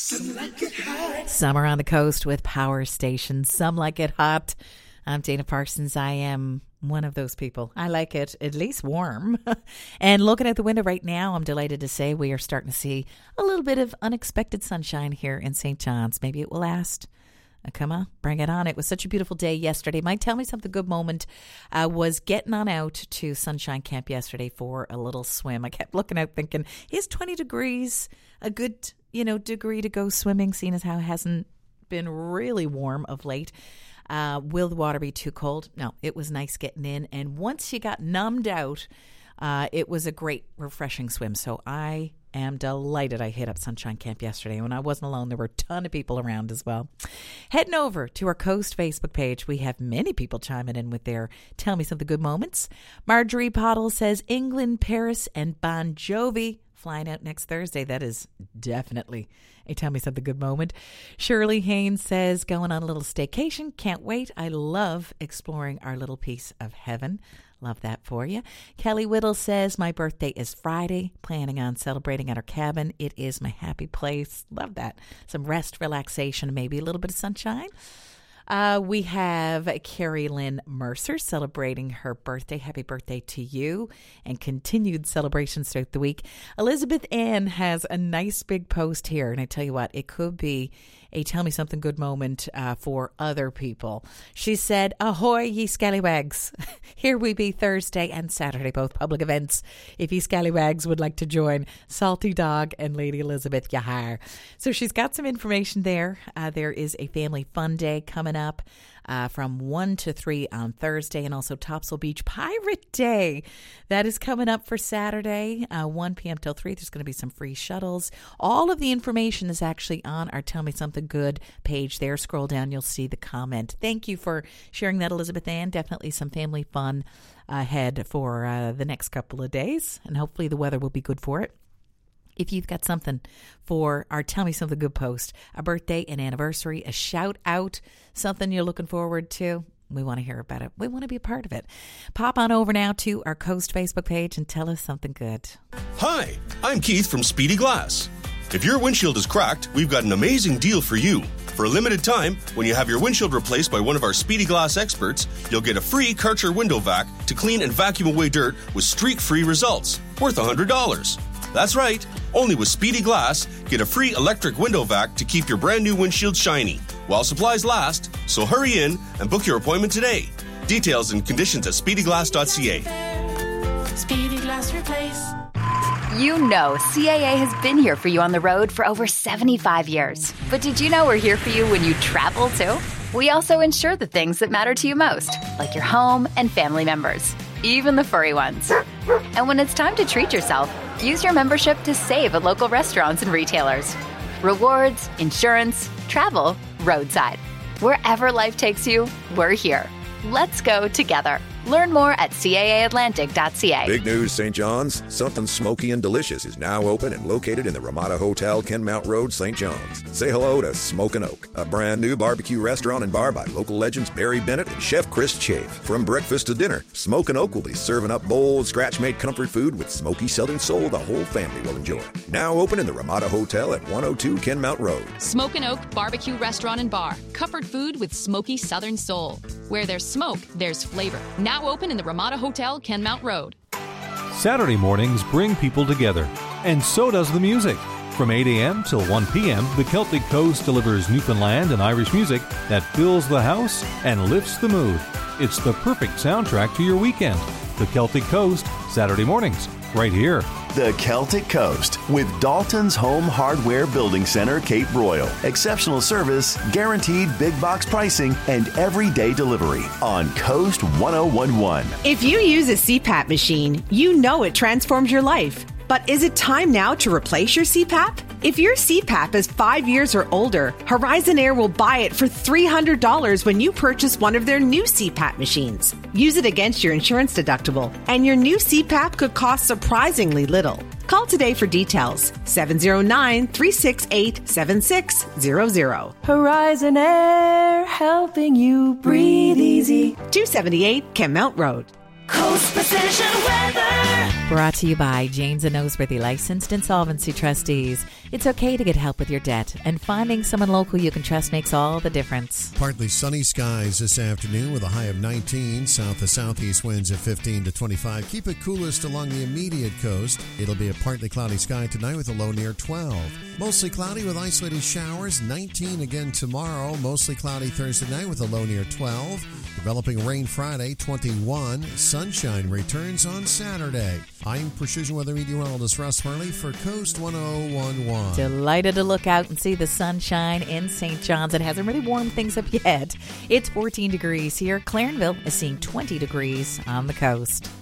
Some like it hot. Summer on the coast with Power Station. Some like it hot. I'm Dana Parsons. I am one of those people. I like it at least warm. And looking at the window right now, I'm delighted to say we are starting to see a little bit of unexpected sunshine here in St. John's. Maybe it will last. Come on, bring it on. It was such a beautiful day yesterday. Might tell me something good moment was getting on out to Sunshine Camp yesterday for a little swim. I kept looking out thinking, is 20 degrees a good, degree to go swimming, seeing as how it hasn't been really warm of late? Will the water be too cold? No, it was nice getting in. And once you got numbed out, it was a great, refreshing swim. So I am delighted I hit up Sunshine Camp yesterday. When I wasn't alone, there were a ton of people around as well. Heading over to our Coast Facebook page, we have many people chiming in with their Tell Me Something Good moments. Marjorie Pottle says England, Paris, and Bon Jovi flying out next Thursday. That is definitely a Tell Me Something Good moment. Shirley Haynes says going on a little staycation. Can't wait. I love exploring our little piece of heaven. Love that for you. Kelly Whittle says, my birthday is Friday. Planning on celebrating at our cabin. It is my happy place. Love that. Some rest, relaxation, maybe a little bit of sunshine. We have Carrie Lynn Mercer celebrating her birthday. Happy birthday to you, and continued celebrations throughout the week. Elizabeth Ann has a nice big post here, and I tell you what, it could be a Tell Me Something Good moment for other people. She said, ahoy, ye scallywags. Here we be Thursday and Saturday, both public events. If ye scallywags would like to join, Salty Dog and Lady Elizabeth Yahar. So she's got some information there. There is a family fun day coming up from 1 to 3 on Thursday, and also Topsail Beach Pirate Day. That is coming up for Saturday, 1 p.m. till 3. There's going to be some free shuttles. All of the information is actually on our Tell Me Something Good page there. Scroll down, you'll see the comment. Thank you for sharing that, Elizabeth Ann. Definitely some family fun ahead for the next couple of days, and hopefully the weather will be good for it. If you've got something for our Tell Me Something Good post, a birthday, an anniversary, a shout out, something you're looking forward to, we want to hear about it. We want to be a part of it. Pop on over now to our Coast Facebook page and tell us something good. Hi, I'm Keith from Speedy Glass. If your windshield is cracked, we've got an amazing deal for you. For a limited time, when you have your windshield replaced by one of our Speedy Glass experts, you'll get a free Karcher window vac to clean and vacuum away dirt with streak-free results, worth $100. That's right. Only with Speedy Glass, get a free electric window vac to keep your brand new windshield shiny while supplies last. So hurry in and book your appointment today. Details and conditions at speedyglass.ca. Speedy Glass Replace. You know CAA has been here for you on the road for over 75 years. But did you know we're here for you when you travel too? We also insure the things that matter to you most, like your home and family members, even the furry ones. And when it's time to treat yourself, use your membership to save at local restaurants and retailers. Rewards, insurance, travel, roadside. Wherever life takes you, we're here. Let's go together. Learn more at caaatlantic.ca. Big news, St. John's. Something smoky and delicious is now open and located in the Ramada Hotel, Kenmount Road, St. John's. Say hello to Smokin' Oak, a brand new barbecue restaurant and bar by local legends Barry Bennett and Chef Chris Chafe. From breakfast to dinner, Smokin' Oak will be serving up bold, scratch-made comfort food with smoky Southern soul the whole family will enjoy. Now open in the Ramada Hotel at 102 Kenmount Road. Smokin' Oak Barbecue Restaurant and Bar. Comfort food with smoky Southern soul. Where there's smoke, there's flavor. Now open in the Ramada Hotel, Kenmount Road. Saturday mornings bring people together, and so does the music. From 8 a.m. till 1 p.m., the Celtic Coast delivers Newfoundland and Irish music that fills the house and lifts the mood. It's the perfect soundtrack to your weekend. The Celtic Coast, Saturday mornings, right here. The Celtic Coast with Dalton's Home Hardware Building Center, Cape Royal. Exceptional service, guaranteed big box pricing, and everyday delivery on Coast 1011. If you use a CPAP machine, you know it transforms your life. But is it time now to replace your CPAP? If your CPAP is 5 years or older, Horizon Air will buy it for $300 when you purchase one of their new CPAP machines. Use it against your insurance deductible, and your new CPAP could cost surprisingly little. Call today for details. 709-368-7600. Horizon Air, helping you breathe easy. 278 Kenmount Road. Coast Precision Weather. Brought to you by James and Noseworthy, licensed insolvency trustees. It's okay to get help with your debt, and finding someone local you can trust makes all the difference. Partly sunny skies this afternoon with a high of 19. South to southeast winds at 15 to 25. Keep it coolest along the immediate coast. It'll be a partly cloudy sky tonight with a low near 12. Mostly cloudy with isolated showers. 19 again tomorrow. Mostly cloudy Thursday night with a low near 12. Developing rain Friday, 21. Sunshine returns on Saturday. I'm Precision Weather Meteorologist Russ Murley for Coast 1011. Delighted to look out and see the sunshine in St. John's. It hasn't really warmed things up yet. It's 14 degrees here. Clarenville is seeing 20 degrees on the coast.